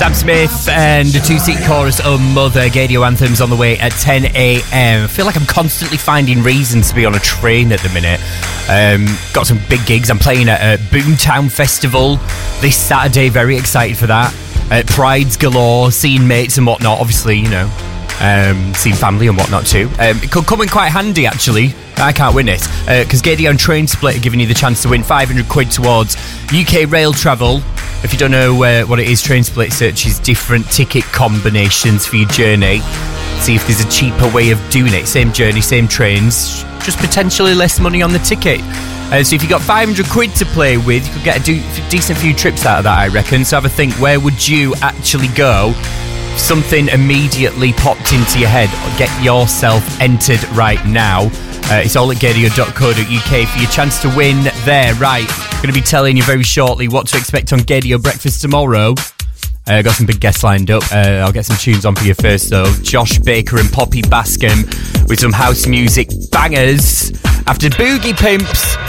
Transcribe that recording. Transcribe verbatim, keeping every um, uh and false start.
Sam Smith and the two-seat chorus, Oh Mother. Gaydio Anthems on the way at ten a.m. I feel like I'm constantly finding reasons to be on a train at the minute. Um, got some big gigs. I'm playing at a Boomtown Festival this Saturday. Very excited for that. Uh, Prides galore, seeing mates and whatnot. Obviously, you know, um, seeing family and whatnot too. Um, it could come in quite handy, actually. I can't win it. Because uh, Gaydio and Train Split are giving you the chance to win five hundred quid towards U K rail travel. If you don't know uh, what it is, Train Split searches different ticket combinations for your journey. See if there's a cheaper way of doing it. Same journey, same trains, just potentially less money on the ticket. Uh, so if you got five hundred quid to play with, you could get a do- decent few trips out of that, I reckon. So have a think, where would you actually go? If something immediately popped into your head, get yourself entered right now. Uh, it's all at gaydio dot co dot uk for your chance to win there. Right, going to be telling you very shortly what to expect on Gaydio Breakfast tomorrow. I uh, got some big guests lined up. Uh, I'll get some tunes on for you first, though. Josh Baker and Poppy Bascom with some house music bangers. After Boogie Pimps,